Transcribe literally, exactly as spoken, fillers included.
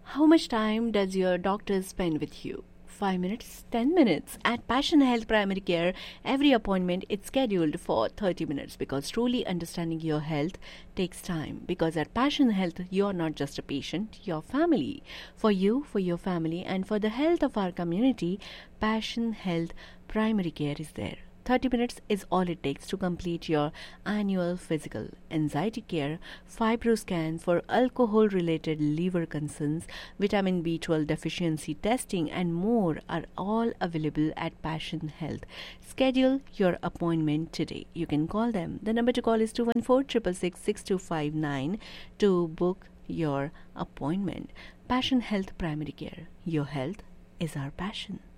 How much time does your doctor spend with you? five minutes, ten minutes. At Passion Health Primary Care, every appointment is scheduled for thirty minutes because truly understanding your health takes time. Because at Passion Health, you're not just a patient, you're family. For you, for your family, and for the health of our community, Passion Health Primary Care is there. thirty minutes is all it takes to complete your annual physical, anxiety care, fibroscan for alcohol-related liver concerns, vitamin B twelve deficiency testing, and more are all available at Passion Health. Schedule your appointment today. You can call them. The number to call is two one four, six six six, six two five nine to book your appointment. Passion Health Primary Care. Your health is our passion.